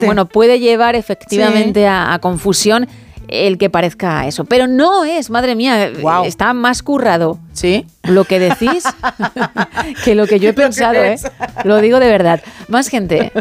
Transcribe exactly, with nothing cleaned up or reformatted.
bueno, puede llevar efectivamente sí. a, a confusión el que parezca eso. Pero no es, madre mía, wow. está más currado. ¿Sí? Lo que decís que lo que yo he pensado, ¿eh? Lo digo de verdad. Más gente.